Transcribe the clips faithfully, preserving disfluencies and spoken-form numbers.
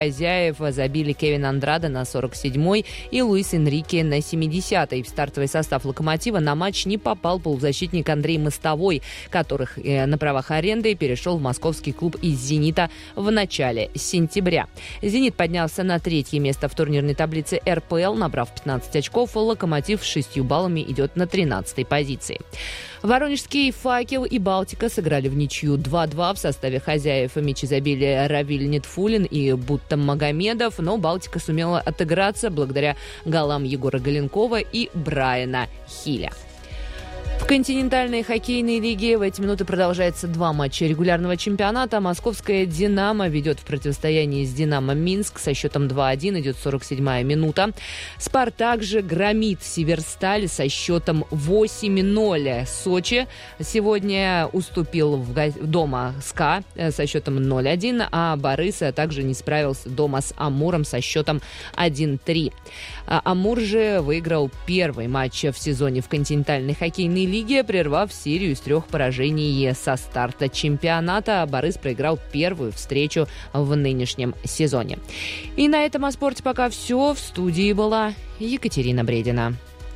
хозяев забили Кевин Андраде на сорок седьмой и Луис Энрике на семидесятой. В стартовый состав «Локомотива» на матч не попал полузащитник Андрей Мостовой, которых э, на правах аренды перешел в московский клуб из «Зенита» в начале сентября. «Зенит» поднялся на третье место в турнирной таблице эр пэ эл, набрав пятнадцать очков. «Локомотив» с шестью баллами идет на тринадцатой позиции. Воронежский «Факел» и «Балтика» сыграли в ничью два-два. В составе хозяев мячи забили Равиль Нетфулин и Буттам Магомедов, но «Балтика» сумела отыграться благодаря голам Егора Галенкова и Брайана Хиля. В континентальной хоккейной лиге в эти минуты продолжается два матча регулярного чемпионата. Московская «Динамо» ведет в противостоянии с «Динамо Минск» со счетом два-один, идет сорок седьмая минута. «Спартак» же громит «Северсталь» со счетом восемь ноль. Сочи сегодня уступил в го... дома СКА со счетом ноль один, а Борис также не справился дома с Амуром со счетом один-три. Амур же выиграл первый матч в сезоне в континентальной хоккейной лиге, прервав серию из трех поражений со старта чемпионата. Борис проиграл первую встречу в нынешнем сезоне. И на этом о спорте пока все. В студии была Екатерина Бредина.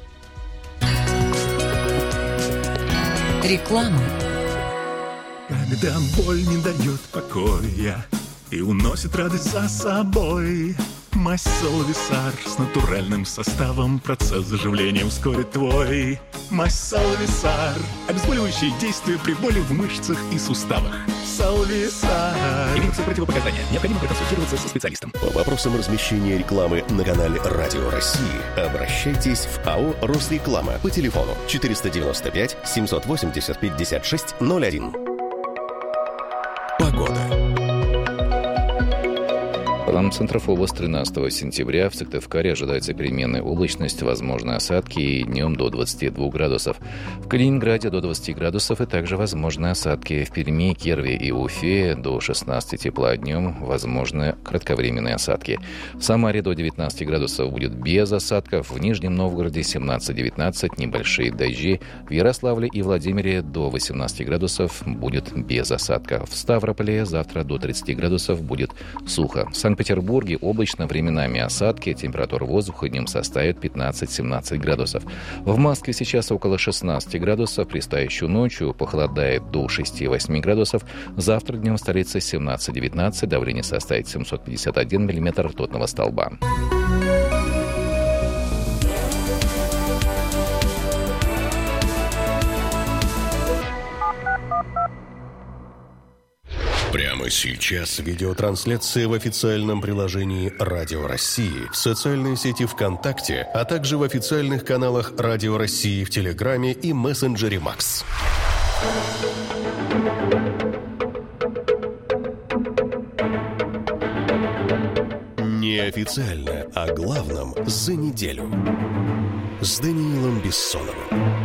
Реклама. Когда боль не дает покоя и уносит радость за собой, мазь Салвисар с натуральным составом, процесс заживления ускорит твой. Мазь Салвисар, обезболивающее действие при боли в мышцах и суставах. Салвисар. Имеются противопоказания. Необходимо проконсультироваться со специалистом. По вопросам размещения рекламы на канале Радио России обращайтесь в АО «Росреклама» по телефону четыреста девяносто пять семьсот восемьдесят пятьдесят шесть ноль один. Погода. По данным Центрофоба, с тринадцатого сентября в Сыктывкаре ожидается переменная облачность, возможны осадки и днем до двадцати двух градусов. В Калининграде до двадцати градусов и также возможны осадки. В Перми, Кирове и Уфе до шестнадцати тепла, днем возможны кратковременные осадки. В Самаре до девятнадцати градусов будет без осадков. В Нижнем Новгороде семнадцать-девятнадцать, небольшие дожди. В Ярославле и Владимире до восемнадцати градусов будет без осадков. В Ставрополе завтра до тридцати градусов будет сухо. В Санкт-Петербурге облачно, временами осадки. Температура воздуха днем составит пятнадцать-семнадцать градусов. В Москве сейчас около шестнадцати градусов. Предстоящую ночью похолодает до шести-восьми градусов. Завтра днем в столице семнадцать-девятнадцать. Давление составит семьсот пятьдесят один миллиметр ртутного столба. Прямо сейчас видеотрансляция в официальном приложении Радио России, в социальной сети ВКонтакте, а также в официальных каналах Радио России в Телеграме и мессенджере Макс. Неофициально о главном за неделю. С Даниилом Бессоновым.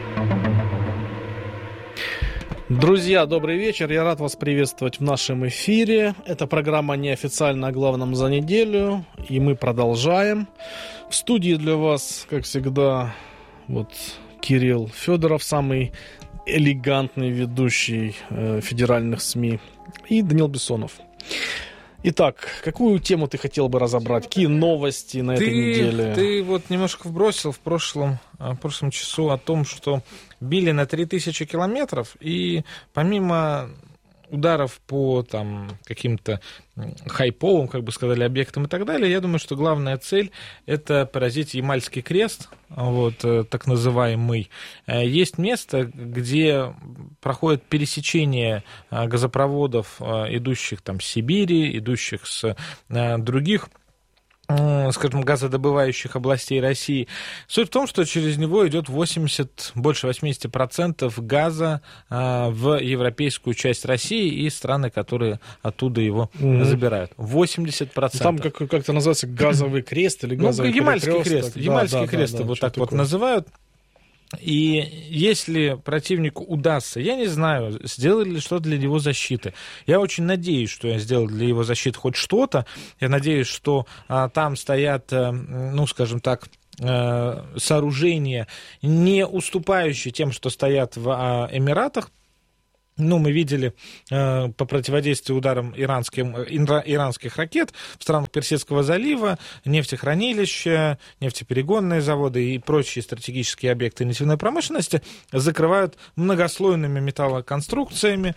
Друзья, добрый вечер. Я рад вас приветствовать в нашем эфире. Это программа «Неофициально о главном за неделю». И мы продолжаем. В студии для вас, как всегда, вот Кирилл Федоров, самый элегантный ведущий э, федеральных СМИ, и Даниил Бессонов. Итак, какую тему ты хотел бы разобрать? Какие новости на ты, этой неделе? Ты вот немножко вбросил в прошлом, в прошлом часу о том, что били на три тысячи километров, и помимо ударов по там, каким-то хайповым, как бы сказали, объектам и так далее, я думаю, что главная цель — это поразить Ямальский крест, вот, так называемый. Есть место, где проходит пересечение газопроводов, идущих там, с Сибири, идущих с других, скажем, газодобывающих областей России. Суть в том, что через него идет восемьдесят, больше восемьдесят процентов газа а, в европейскую часть России и страны, которые оттуда его mm-hmm. забирают. восемьдесят процентов. Там как, как-то называется газовый крест или газовый ну, Ямальский перекресток. крест. Да, Ямальский да, крест да, его так вот такое. называют. И если противнику удастся, я не знаю, сделали ли что-то для его защиты. Я очень надеюсь, что я сделал для его защиты хоть что-то. Я надеюсь, что а, там стоят, а, ну, скажем так, а, сооружения, не уступающие тем, что стоят в а, Эмиратах. Ну, мы видели э, по противодействию ударам иранским, ира, иранских ракет в странах Персидского залива, нефтехранилища, нефтеперегонные заводы и прочие стратегические объекты нефтяной промышленности закрывают многослойными металлоконструкциями.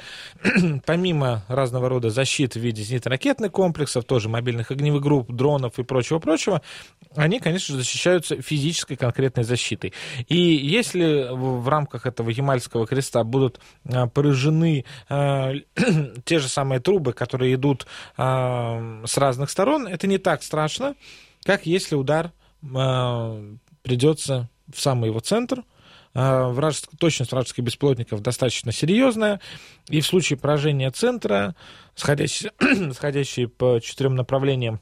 Помимо разного рода защит в виде зенитно-ракетных комплексов, тоже мобильных огневых групп, дронов и прочего-прочего, они, конечно же, защищаются физической конкретной защитой. И если в, в рамках этого Ямальского креста будут э, поражены Э, те же самые трубы, которые идут э, с разных сторон, это не так страшно, как если удар э, придется в самый его центр. Э, вражеск... Точность вражеских беспилотников достаточно серьезная, и в случае поражения центра, сходящие, сходящие по четырем направлениям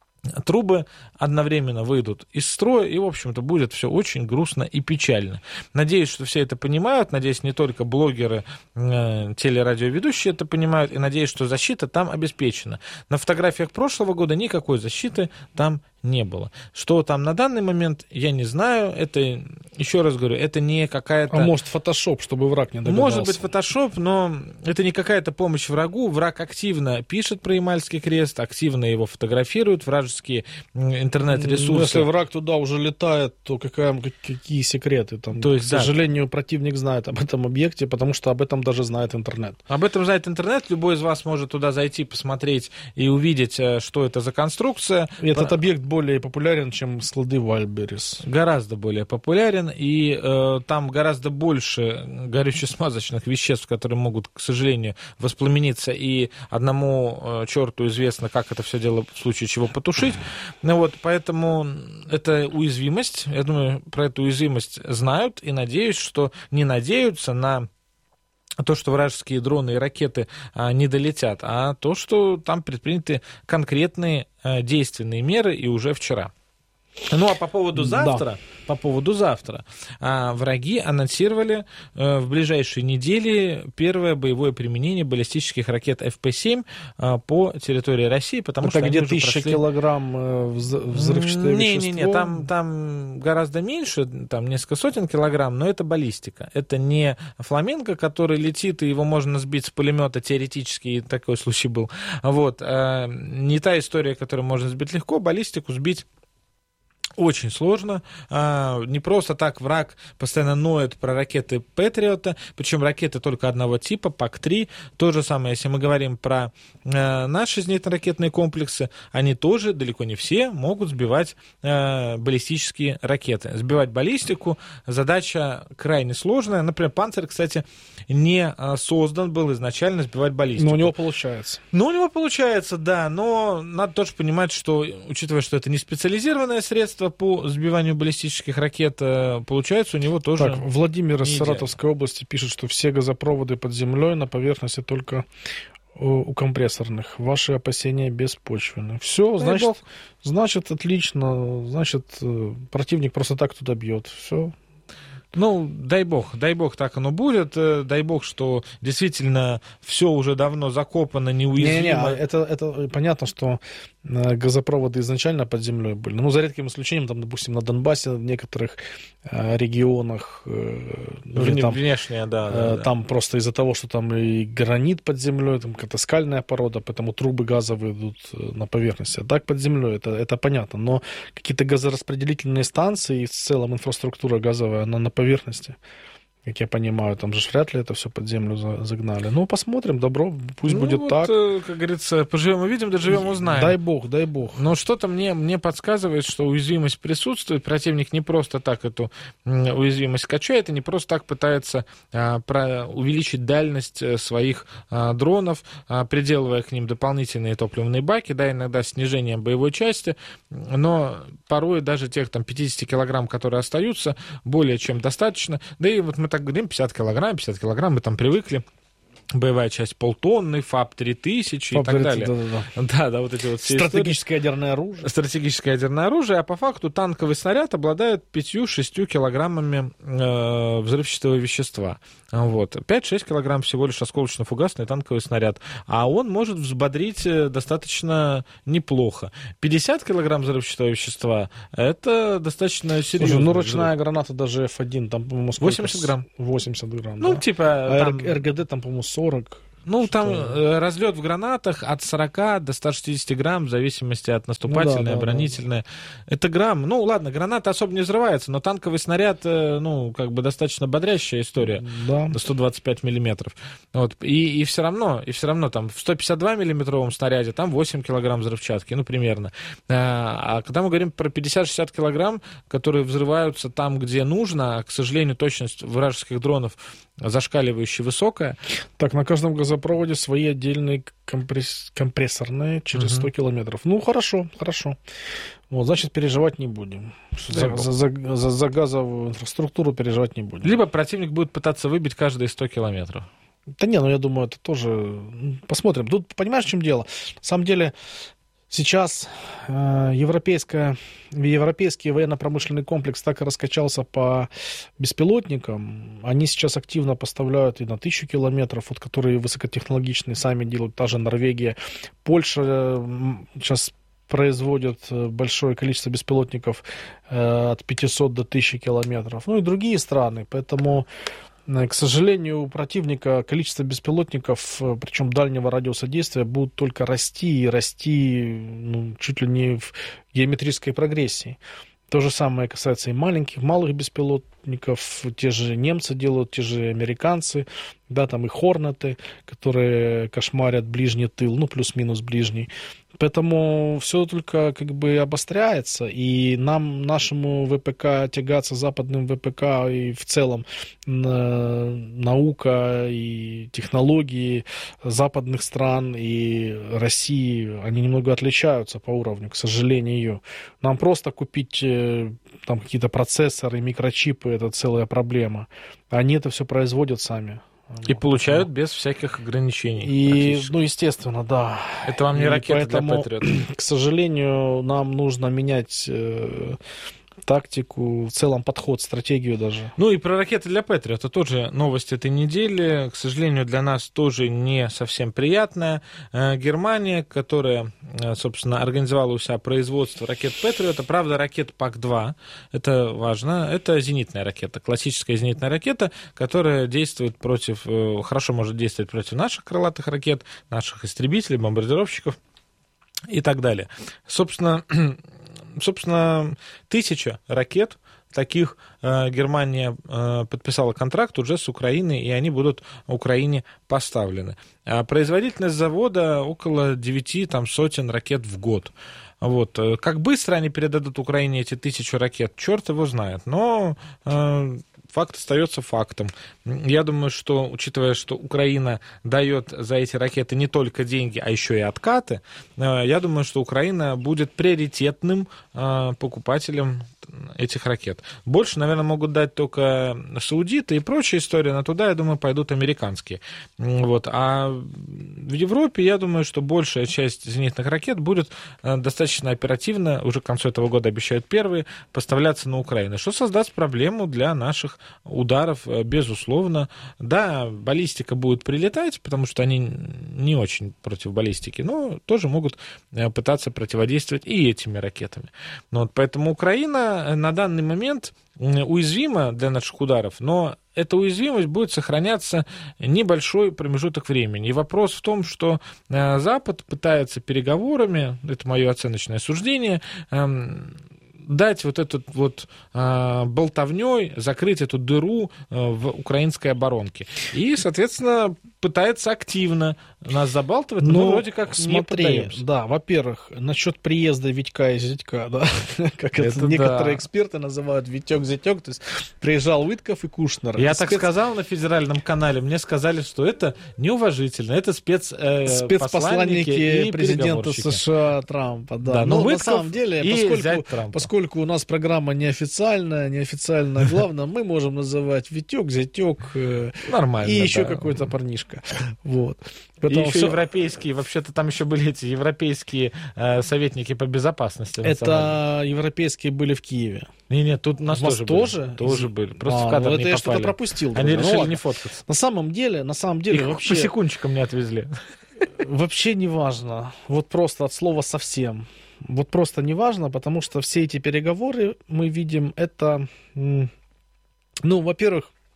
трубы одновременно выйдут из строя, и, в общем-то, будет все очень грустно и печально. Надеюсь, что все это понимают, надеюсь, не только блогеры, э, телерадиоведущие это понимают, и надеюсь, что защита там обеспечена. На фотографиях прошлого года никакой защиты там не было. Что там на данный момент, я не знаю. Это, еще раз говорю, это не какая-то... А может, фотошоп, чтобы враг не догадался? Может быть, фотошоп, но это не какая-то помощь врагу. Враг активно пишет про Ямальский крест, активно его фотографирует, вражеские интернет-ресурсы. Ну, если враг туда уже летает, то какая, какие секреты там? То есть, к да. сожалению, противник знает об этом объекте, потому что об этом даже знает интернет. Об этом знает интернет. Любой из вас может туда зайти, посмотреть и увидеть, что это за конструкция. И этот объект более популярен, чем склады Вальберис. Гораздо более популярен, и э, там гораздо больше горюче-смазочных веществ, которые могут, к сожалению, воспламениться, и одному э, черту известно, как это все дело в случае чего потушить. Ну, вот, поэтому это уязвимость. Я думаю, про эту уязвимость знают, и надеюсь, что не надеются на то, что вражеские дроны и ракеты а, не долетят, а то, что там предприняты конкретные а, действенные меры и уже вчера. Ну, а по поводу завтра, да. по поводу завтра, а, враги анонсировали а, в ближайшие недели первое боевое применение баллистических ракет эф пэ семь а, по территории России, потому это что где они уже тысяча прошли... килограмм взрывчатое не, вещество? Не-не-не, там, там гораздо меньше, там несколько сотен килограмм, но это баллистика. Это не фламинго, который летит, и его можно сбить с пулемета, теоретически такой случай был. Вот. А, не та история, которую можно сбить легко, баллистику сбить очень сложно. А, не просто так враг постоянно ноет про ракеты Патриота, причем ракеты только одного типа, пак три. То же самое, если мы говорим про а, наши зенитно-ракетные комплексы, они тоже, далеко не все, могут сбивать а, баллистические ракеты. Сбивать баллистику задача крайне сложная. Например, «Панцирь», кстати, не а, создан был изначально сбивать баллистику. Но у него получается. Ну, у него получается, да, но надо тоже понимать, что, учитывая, что это не специализированное средство по сбиванию баллистических ракет, получается у него тоже... Так, Владимир из Саратовской области пишет, что все газопроводы под землей на поверхности только у компрессорных. Ваши опасения беспочвенны. Все, значит, значит, отлично. Значит, противник просто так туда бьет. Все. Ну, дай бог, дай бог, так оно будет. Дай бог, что действительно все уже давно закопано, неуязвимо. Не-не, это, это понятно, что газопроводы изначально под землей были. Ну, за редким исключением, там, допустим, на Донбассе, в некоторых э, регионах... Э, Вне, там, внешняя, да, э, да, да. Там просто из-за того, что там и гранит под землей, там какая-то скальная порода, поэтому трубы газовые идут на поверхности. А так под землей, это, это понятно. Но какие-то газораспределительные станции и в целом инфраструктура газовая, она на поверхности. Как я понимаю, там же вряд ли это все под землю загнали. Ну, посмотрим, добро, пусть ну, будет вот, так. Как говорится, поживем увидим, доживем узнаем. Дай бог, дай бог. Но что-то мне, мне подсказывает, что уязвимость присутствует. Противник не просто так эту уязвимость качает, и не просто так пытается а, про, увеличить дальность своих а, дронов, а, приделывая к ним дополнительные топливные баки, да, иногда снижением боевой части, но порой даже тех там пятьдесят килограмм, которые остаются, более чем достаточно. Да и вот мы так говорим, пятьдесят килограмм, пятьдесят килограмм, мы там привыкли. Боевая часть полтонны, ФАП три тысячи и так далее. Да, да, да. Да, да, вот эти вот все стратегическое истории. ядерное оружие. Стратегическое ядерное оружие, а по факту танковый снаряд обладает пятью-шестью килограммами э, взрывчатого вещества. Вот. пять-шесть килограмм всего лишь осколочно-фугасный танковый снаряд. А он может взбодрить достаточно неплохо. пятьдесят килограмм взрывчатого вещества — это достаточно серьезно. Слушай, ну, ручная граната даже эф один, там, по-моему, сколько? восемьдесят грамм. восемьдесят грамм, Ну, да. типа... А там... эр гэ дэ там, по-моему, сорок сорок. Ну, что... там э, разлет в гранатах от сорока до ста шестидесяти грамм, в зависимости от наступательной, ну, да, да, оборонительной. Да. Это грамм. Ну, ладно, граната особо не взрывается, но танковый снаряд, э, ну, как бы достаточно бодрящая история. Да. До сто двадцать пять миллиметров. Вот. И, и все равно, и все равно там в сто пятьдесят два миллиметровом снаряде там восемь килограмм взрывчатки, ну, примерно. А, а когда мы говорим про пятьдесят-шестьдесят килограмм, которые взрываются там, где нужно, а, к сожалению, точность вражеских дронов зашкаливающе высокая. Так, на каждом газопроводе свои отдельные компресс... компрессорные через сто километров. Ну, хорошо, хорошо. Вот, значит, переживать не будем. За, за, за, за, за газовую инфраструктуру переживать не будем. Либо противник будет пытаться выбить каждые сто километров. Да не, ну я думаю, это тоже... Посмотрим. Тут, понимаешь, в чем дело? На самом деле... Сейчас э, европейская, европейский военно-промышленный комплекс так и раскачался по беспилотникам. Они сейчас активно поставляют и на тысячу километров, вот, которые высокотехнологичные, сами делают, та же Норвегия. Польша э, сейчас производит большое количество беспилотников э, от пятисот до тысячи километров. Ну и другие страны. Поэтому... К сожалению, у противника количество беспилотников, причем дальнего радиуса действия, будут только расти и расти, ну, чуть ли не в геометрической прогрессии. То же самое касается и маленьких, малых беспилотников. Те же немцы делают, те же американцы, да, там и хорнеты, которые кошмарят ближний тыл, ну, плюс-минус ближний. Поэтому все только как бы обостряется, и нам, нашему ВПК, тягаться западным ВПК и в целом наука и технологии западных стран и России, они немного отличаются по уровню, к сожалению. Нам просто купить там какие-то процессоры, микрочипы — это целая проблема. Они это все производят сами. И получают без всяких ограничений. И, ну, естественно, да. Это вам не и ракеты поэтому, для Патриот. К сожалению, нам нужно менять э, тактику, в целом подход, стратегию даже. Ну и про ракеты для Патриот. Это тоже новость этой недели. К сожалению, для нас тоже не совсем приятная. Германия, которая, собственно, организовала у себя производство ракет Патриота, правда, ракет ПАК-два, это важно, это зенитная ракета, классическая зенитная ракета, которая действует против, хорошо может действовать против наших крылатых ракет, наших истребителей, бомбардировщиков и так далее. Собственно, Собственно, тысяча ракет таких э, Германия э, подписала контракт уже с Украиной, и они будут Украине поставлены. А производительность завода около девяти там, сотен ракет в год. Вот. Как быстро они передадут Украине эти тысячу ракет, черт его знает. Но э, факт остается фактом. Я думаю, что, учитывая, что Украина дает за эти ракеты не только деньги, а еще и откаты, э, я думаю, что Украина будет приоритетным э, покупателем этих ракет. Больше, наверное, могут дать только саудиты и прочая история, но туда, я думаю, пойдут американские. Вот. А в Европе, я думаю, что большая часть зенитных ракет будет достаточно оперативно, уже к концу этого года обещают первые, поставляться на Украину, что создаст проблему для наших ударов, безусловно. Да, баллистика будет прилетать, потому что они не очень против баллистики, но тоже могут пытаться противодействовать и этими ракетами. Вот. Поэтому Украина на данный момент уязвима для наших ударов, но эта уязвимость будет сохраняться небольшой промежуток времени. И вопрос в том, что Запад пытается переговорами, это мое оценочное суждение, дать вот этот вот а, болтовней, закрыть эту дыру а, в украинской оборонке. И, соответственно, пытается активно нас забалтывать, но, но мы вроде как смотри, не поддаемся. Да, во-первых, насчет приезда Витька и Зятька, да, как это, это некоторые да. эксперты называют Витек-Зятек, то есть приезжал Уитков и Кушнер. Я спец... так сказал на федеральном канале, мне сказали, что это неуважительно, это спец, э, спецпосланники президента США Трампа, да. да но, но на самом деле, поскольку, поскольку у нас программа неофициальная, неофициальная, главное, мы можем называть Витек, Зятек э, нормально, и еще да. какой-то парнишка. Вот. Потом и еще все... европейские, вообще-то там еще были эти европейские э, советники по безопасности. Это европейские были в Киеве. Нет, нет, тут у нас, у нас тоже, тоже были. Тоже были. Просто а, в кадр ну не это попали. Я что-то пропустил. Они даже. решили ну, не фоткаться. На самом деле, на самом деле их вообще... по секундчикам не отвезли. Вообще не важно. Вот просто от слова совсем. Вот просто не важно, потому что все эти переговоры мы видим, это, ну, во-первых,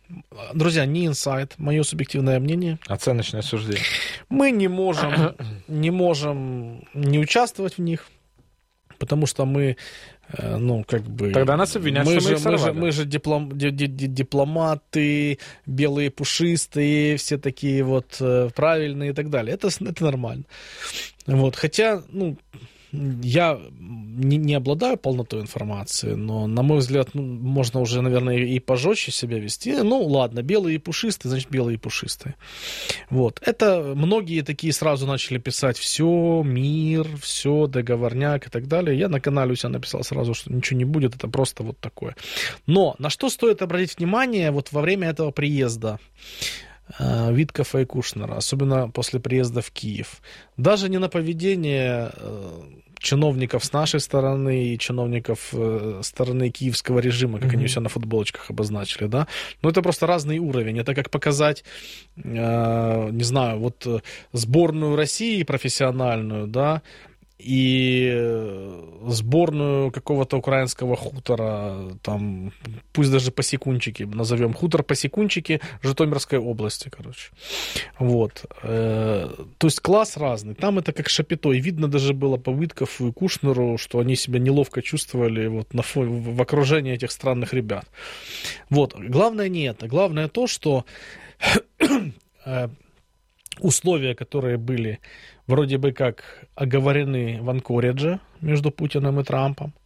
Друзья, не инсайт, мое субъективное мнение. Оценочное суждение. Мы не можем, не можем не участвовать в них, потому что мы, ну, как бы... Тогда нас обвинят, мы что же, мы их сорвали. Мы же, мы же диплом, ди, ди, ди, дипломаты, белые пушистые, все такие вот правильные и так далее. Это, это нормально. Вот. Хотя, ну... Я не, не обладаю полнотой информации, но, на мой взгляд, ну, можно уже, наверное, и пожестче себя вести. Ну, ладно, белые и пушистые, значит, белые и пушистые. Вот. Это многие такие сразу начали писать все, мир, все, договорняк и так далее. Я на канале у себя написал сразу, что ничего не будет, это просто вот такое. Но на что стоит обратить внимание вот во время этого приезда Виткофа и Кушнера, особенно после приезда в Киев? Даже не на поведение чиновников с нашей стороны и чиновников э, стороны киевского режима, как mm-hmm. они у себя на футболочках обозначили, да. Но это просто разный уровень. Это как показать, э, не знаю, вот сборную России профессиональную, да, и сборную какого-то украинского хутора, там, пусть даже по секундчике, назовем хутор по секундчике Житомирской области, короче. Вот. То есть класс разный. Там это как шапито. И видно даже было по Виткову и Кушнеру, что они себя неловко чувствовали вот на фоне, в окружении этих странных ребят. Вот. Главное не это. Главное то, что условия, которые были вроде бы как оговорены в Анкоридже между Путиным и Трампом,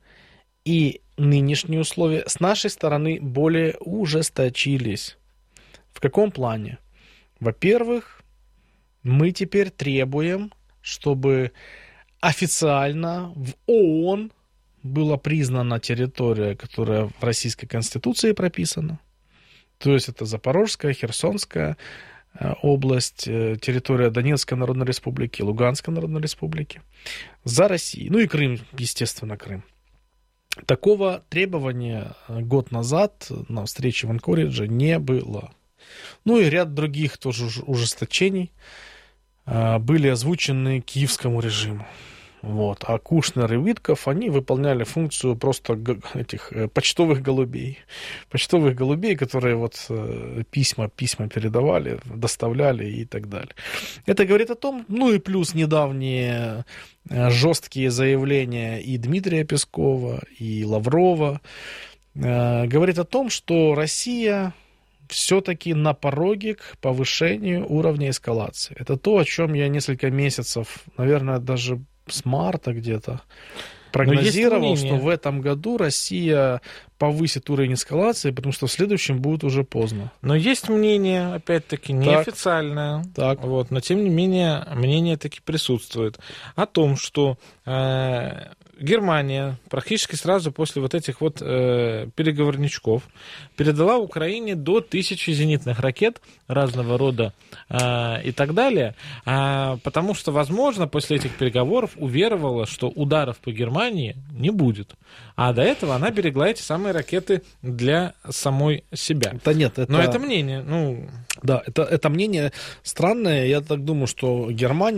и нынешние условия с нашей стороны более ужесточились. В каком плане? Во-первых, мы теперь требуем, чтобы официально в ООН была признана территория, которая в Российской Конституции прописана. То есть это Запорожская, Херсонская область, территория Донецкой Народной Республики, Луганской Народной Республики, за Россией. Ну и Крым, естественно, Крым. Такого требования год назад на встрече в Анкоридже не было. Ну и ряд других тоже ужесточений были озвучены киевскому режиму. Вот. А Кушнер и Витков, они выполняли функцию просто этих почтовых голубей. Почтовых голубей, которые вот письма, письма передавали, доставляли и так далее. Это говорит о том, ну и плюс недавние жесткие заявления и Дмитрия Пескова, и Лаврова, говорит о том, что Россия все-таки на пороге к повышению уровня эскалации. Это то, о чем я несколько месяцев, наверное, даже с марта где-то прогнозировал, что в этом году Россия повысит уровень эскалации, потому что в следующем будет уже поздно. Но есть мнение, опять-таки, неофициальное, так. Вот, но тем не менее мнение таки присутствует о том, что э, Германия практически сразу после вот этих вот э, переговорничков передала Украине до тысячи зенитных ракет разного рода э, и так далее, э, потому что, возможно, после этих переговоров уверовала, что ударов по Германии не будет. А до этого она берегла эти самые ракеты для самой себя. Да нет, это... Но это мнение. Ну... Да, это, это мнение странное. Я так думаю, что Германия